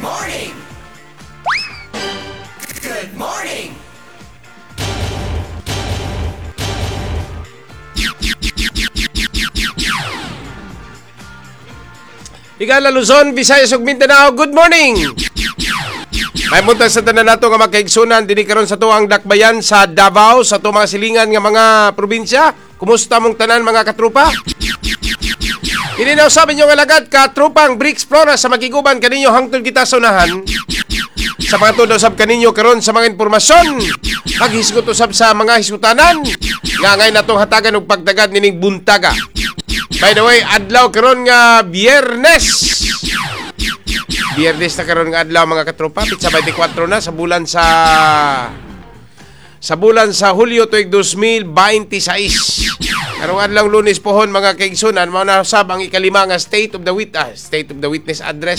morning! Good morning! Igala Luzon, Visayas ug Mindanao, good morning! May muntag sa tanan nato nga makaigsunan dinhi karon sa tuang dakbayan sa Davao, sa tuang mga silingan nga mga probinsya. Kumusta mong tanan mga katrupa? Kini na usabin nyo nga lagad katrupang Bricks Flora sa makiguban kaninyo hangtod kita sa unahan. Sa mga tudo usab kaninyo karon sa mga impormasyon. Paghisgot usab sa mga hisgutanan. Nga ngay natong hatagan og pagdagad nining buntaga. By the way, adlaw karon nga Biyernes. Biyernes na karon nga adlaw mga katropa, pitsa 24 na sa bulan sa Hulyo tuig 2026. Karong adlaw Lunes pohon mga kaigsunan, mao na usab ang ikalima nga State of the Witness Address.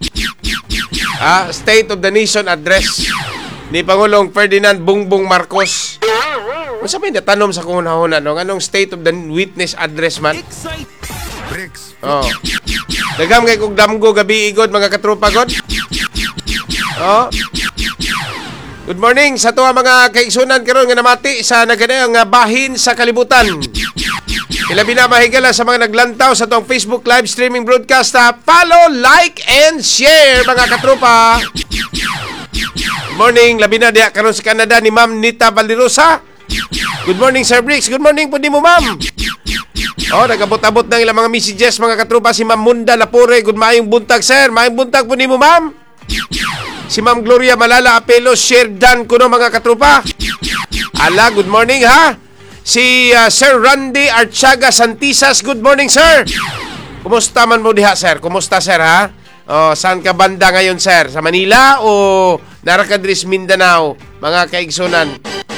State of the Nation Address ni Pangulong Ferdinand Bongbong Marcos. Unsa may natanom sa kunahuna no nganong State of the Witness Address man? Oh. Dagam kay kog damgo gabi igod mga katropa god. Oh. Good morning sa tuwa mga kaigsunan karon nga namati sa nagadayong nga bahin sa kalibutan. Ilabi na mahigala sa mga naglantaw sa tuwang Facebook live streaming broadcast. Follow, like, and share mga katropa. Good morning, labi na diya karon sa Canada ni Ma'am Nita Valderosa. Good morning Sir Bricks. Good morning po di mo ma'am. Nagabot-abot ng ilang mga messages mga katropa. Si Ma'am Munda Lapore. Good maayong buntag sir. Maayong buntag po di mo ma'am. Si Ma'am Gloria Malala Apelo, share dan ko no mga katropa. Ala, good morning ha. Si Sir Randy Archaga Santisas, good morning sir. Kumusta man mo diha sir? Kumusta sir ha? Saan ka banda ngayon sir? Sa Manila o Narakadris Mindanao? Mga kaigsunan.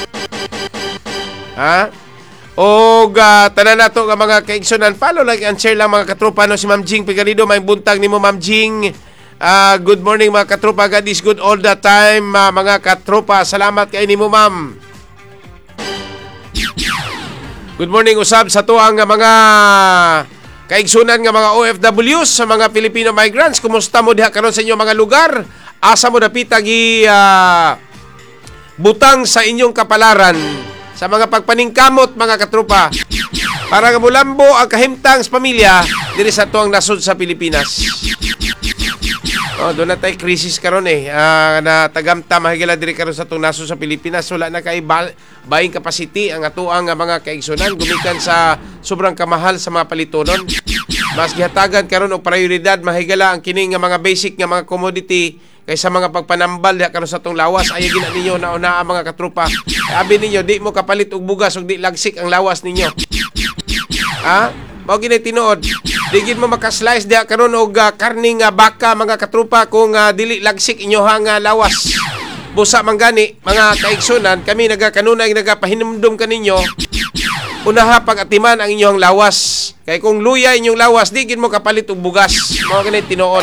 Ha? O tanan nato nga mga kaigsunan, follow, like and share lang mga katropa no. Si Ma'am Jing Pigalido, may buntag nimo Ma'am Jing. Good morning mga katropa. God is good all the time mga katropa. Salamat kay nimo ma'am. Good morning usab sa tuang mga kaigsunan nga mga OFWs sa mga Filipino migrants. Kumusta mo diha karon sa inyong mga lugar? Asa mo dapita gi butang sa inyong kapalaran sa mga pagpaningkamot mga katropa para nga mulambo ang kahimtang sa pamilya diri sa tuang nasod sa Pilipinas. Doon na tayo krisis karon na tagamta mahigala diri karon sa itong naso sa Pilipinas. Wala na kay buying capacity ang atuang mga kaigsunan gumikan sa sobrang kamahal sa mga palitonon. Mas gihatagan karon og prioridad mahigala ang kini nga mga basic nga mga commodity kaysa mga pagpanambal diha karon sa itong lawas. Ayaw gina ninyo nauna ang mga katropa. Abi ninyo di mo kapalit og bugas ug di lagsik ang lawas ninyo. Mao gini tinuod. Digid mo makaslice diha karon og karning baka mga katropa kung dili lagsik inyohang lawas. Busa man gani mga kaigsunan, kami nagakanunay nagapahinumdum kaninyo. Unaha pag-atiman ang inyong lawas. Kay kung luya inyong lawas, digid mo kapalit og bugas. Mao gini tinuod.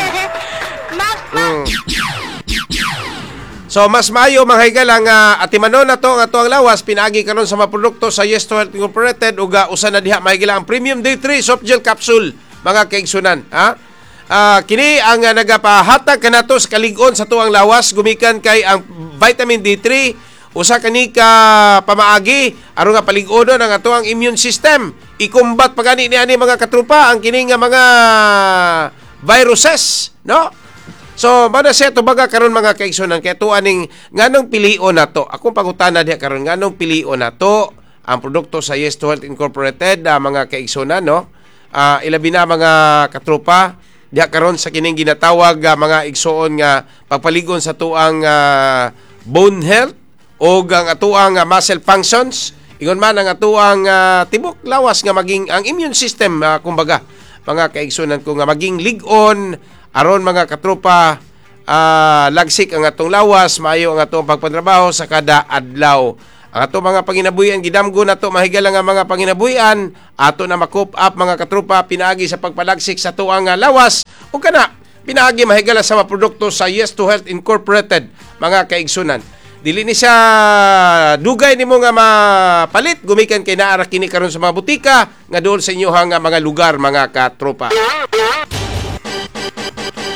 So mas maayo manghigala nga atimanon nato nga to ang lawas pinaagi karon sa mga produkto sa Yes to Health Incorporated ug usa na diha mahigala ang Premium D3 soft gel capsule mga kaigsunan. Kini ang nagapahatag kanato sa kalig-on sa tuang lawas gumikan kay ang vitamin D3 usa kani ka pamaagi aron nga palig-onon ang atuang immune system. Ikumbat pagani niani mga katropa ang kini nga mga viruses, no? So, bada siya tubaga karon mga kaigsunan kay tuaning nganong pilion nato. Akong pangutana diha karon nganong pilion nato ang produkto sa Yes to Health Incorporated mga kaigsunan, no? Ilabi na mga katropa diha karon sa kining ginatawag mga igsuon nga pagpaligon sa tuang bone health o ang atuang muscle functions. Ingon man ang atuang tibok lawas nga maging ang immune system kumbaga mga kaigsunan ko nga maging lig-on aron mga katropa lagsik ang atong lawas, maayo ang atong pagpatrabaho sa kada adlaw. Ang atong mga panginabuhian gidamgo nato mahigala nga mga panginabuhian ato na ma-cope up mga katropa pinaagi sa pagpalagsik sa tuang lawas o kana pinaagi mahigala sa mga produkto sa Yes to Health Incorporated mga kaigsunan. Dili ni siya dugay nimo nga mapalit gumikan kay naara kini karon sa mga butika nga dool sa inyohang mga lugar mga katropa.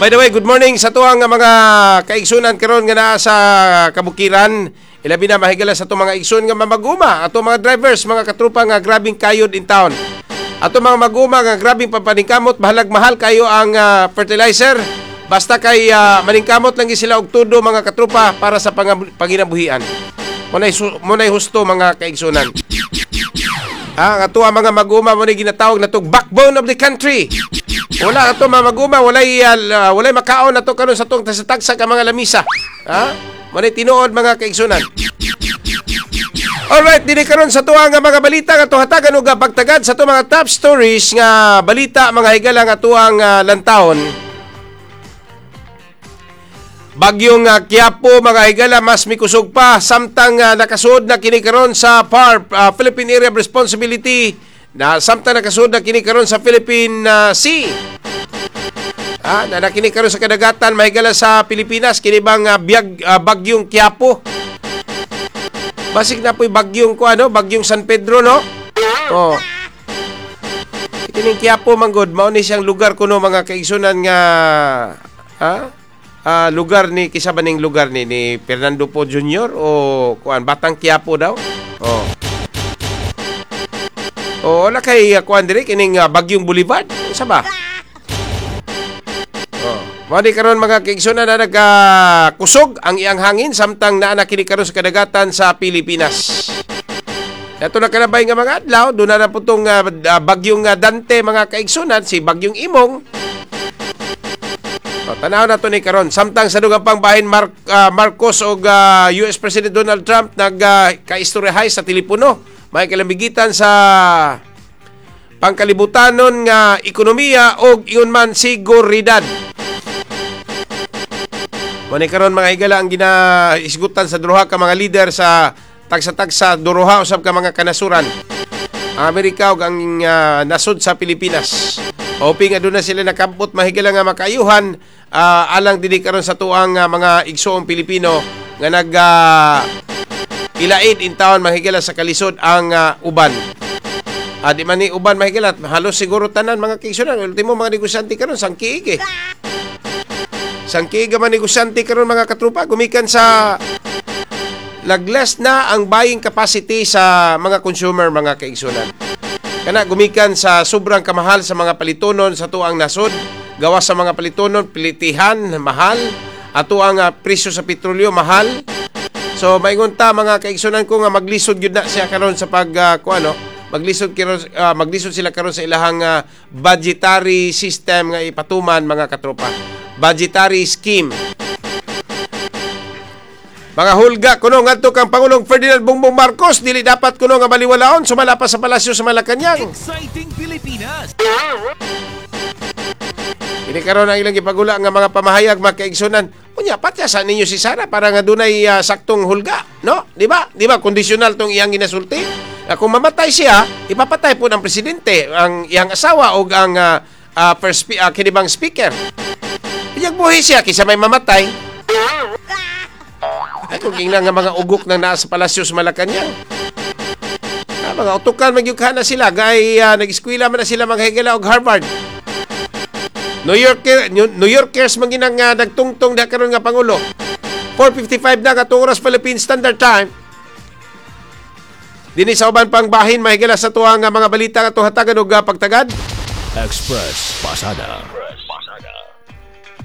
By the way, good morning sa tuwang mga kaigsunan karon nga naa sa kabukiran. Ilabi na mahigala sa itong mga igsoon nga mamaguma. Ato mga drivers, mga katrupa nga grabing kayod in town. Ato mga maguma nga grabing papaningkamot, mahal kayo ang fertilizer. Basta kay maningkamot lang sila og tudo mga katrupa para sa panginabuhian. Munay husto mga kaigsunan. Ang ato mga maguma mo ni ginatawag na tong backbone of the country. Wala ato mga maguma, walay makaon ato karon sa tong tagsa ka mga lamisa. Manay tinuod mga kaigsunan. Alright, dili karon sa tuwa nga mga balita nga tuhatagan og pagtagad sa to mga top stories nga balita mga higala nga tuwang lantawon. Bagyong Quiapo mga higala mas mikusog pa samtang nakasud na kini karon sa PAR, Philippine Area of Responsibility, na samtang nakasud na kini karon sa Philippine Sea. Na nakini karon sa kadagatan mahigala sa Pilipinas kini bang bagyong Quiapo. Basig na po'y bagyong bagyong San Pedro, no? Oh. Kining Quiapo manggod mao ni siyang lugar kuno mga kaigsunan nga lugar ni kisabaning lugar ni Fernando Po Jr. o Batang Quiapo daw. Oh. Wala kay kuan diri kining bagyong Boulevard. Sa ba? Mao di karon mga kaigsunan na nagkusog ang iyang hangin samtang naa na kini karon sa kadagatan sa Pilipinas. Ato na kalabay nga mga adlaw, doon na putong bagyong Dante mga kaigsunan, si bagyong Imong. Tanaw na to ni karon samtang sa dugang pang bahin Marcos o US President Donald Trump nagkaistoryahay sa telepono may kalambigitan sa pangkalibutanon nga ekonomiya o ingon man seguridad. Mani karon mga higala ang ginaisgutan sa duha ka mga lider sa tagsa-tagsa duruha usab ka mga kanasuran. Ang Amerika ug ang nasod sa Pilipinas. Hoping aduna sila nakampot mahigala nga makaayuhan alang dili karon sa tuang mga igsoong Pilipino nga ilaid in town mahigala sa kalisod ang uban. Di man ni uban mahigala halos siguro tanan mga kaigsunan ultimo mga negosyante karon sangkiig Sangkiig man negosyante karon mga katrupa gumikan sa laglas na ang buying capacity sa mga consumer mga kaigsunan. Kana gumikan sa sobrang kamahal sa mga palitonon sa tuang nasod, gawas sa mga palitonon pilitihan mahal, ato ang presyo sa petrolyo mahal. So maingon ta mga kaigsunan ko nga maglisod gyud na siya karon sa maglisod sila karon sa ilahang budgetary system nga ipatuman mga katropa. Budgetary scheme. Mga hulga kuno ngadto kang Pangulong Ferdinand Bongbong Marcos dili dapat kuno nga baliwalaon sumala pa sa palasyo sa Malacañang. Exciting Pilipinas. Ini karon ang ilang gipagula nga mga pamahayag mga kaigsunan. Unya patyasan ninyo si Sara para nga dunay saktong hulga, no? Di ba? Di ba conditional tong iyang ginasulti? Kung mamatay siya, ipapatay po ng presidente ang iyang asawa o ang kinibang speaker. Iyang buhi siya kisa may mamatay. Ay kung nga mga ugok na nasa palasyo sa Malacañang. Mga utukan magyughan na sila gay nag-eskwela man na sila mga higala og Harvard. New Yorkers man ginang nagtungtong da karon nga pangulo. 4:55 na katong oras Philippine Standard Time. Dinhi sa uban pang bahin mahigala sa tuwa nga mga balita nga hatagan og pagtagad. Express Pasada.